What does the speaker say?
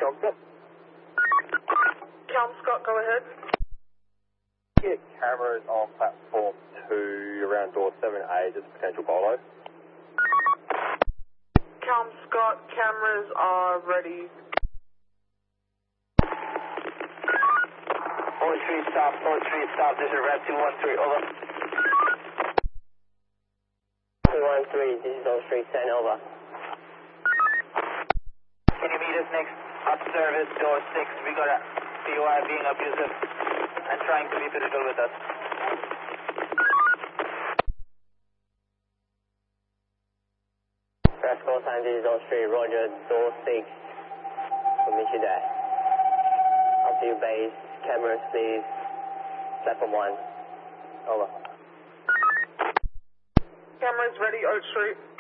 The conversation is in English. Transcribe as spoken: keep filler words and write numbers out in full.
Chelmsford. Chelmsford, go ahead. Get cameras on platform two around door seven A, just potential bolo. Chelmsford, cameras are ready. four three stop, four three stop, this is Red two one three, over. two one three, this is oh three, send over. Can you meet us next up service, door six, we got a P O I being abusive and trying to be physical with us. Press call sign, this is oh three, roger, door six, we'll meet you there. Up to your base, cameras please, platform one, over. Cameras ready, Oak Street.